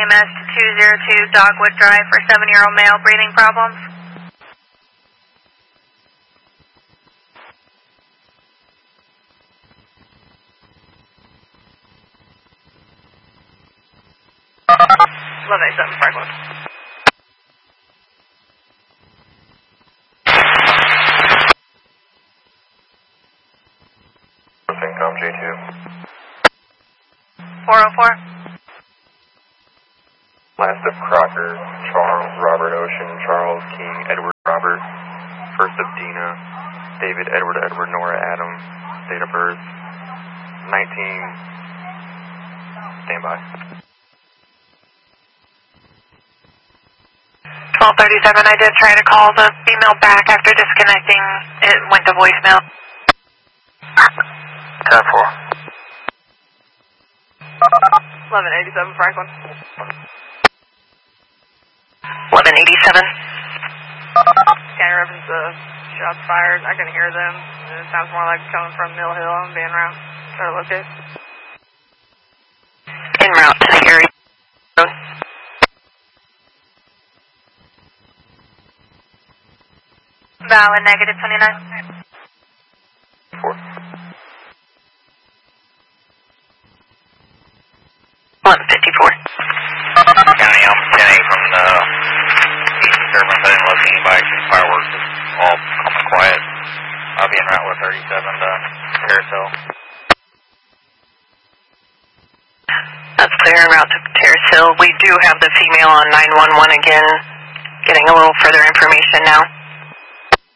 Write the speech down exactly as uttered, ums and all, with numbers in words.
M S to two zero two Dogwood Drive for seven-year-old male breathing problems. eleven eighty-seven, Franklin. Syncom J two. four oh four. Last of Crocker, Charles, Robert Ocean, Charles, King, Edward, Robert. First of Dina, David, Edward, Edward, Nora, Adam. Date of birth, nineteen. Stand by. twelve thirty-seven, I did try to call the female back after disconnecting. It went to voicemail. ten four. eleven eighty-seven, Franklin. eleven eighty-seven. Scanner reference the shots fired. I can hear them. It sounds more like coming from Mill Hill and being around. Try to locate. En route to the area. Valid, negative twenty-nine. Four. eleven fifty-four. County Alpha ten eight from the east disturbance. I didn't locate anybody. Just fireworks. It's all calm and quiet. I'll be en route with thirty-seven to Terrace Hill. That's clear en route to Terrace Hill. We do have the female on nine one one again, getting a little further information now.